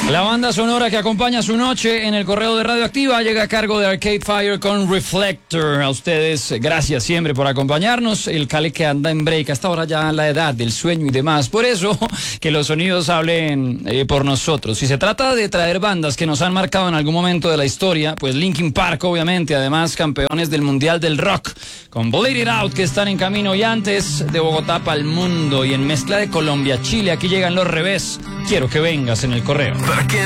La banda sonora que acompaña su noche en el correo de Radioactiva llega a cargo de Arcade Fire con Reflector. A ustedes, gracias siempre por acompañarnos. El Cali que anda en break, hasta ahora ya la edad del sueño y demás. Por eso, que los sonidos hablen por nosotros. Si se trata de traer bandas que nos han marcado en algún momento de la historia, pues Linkin Park, obviamente, además campeones del Mundial del Rock, con Bleed It Out, que están en camino, y antes de Bogotá para el mundo, y en mezcla de Colombia, Chile, aquí llegan Los Revés. Quiero que vengas en el correo.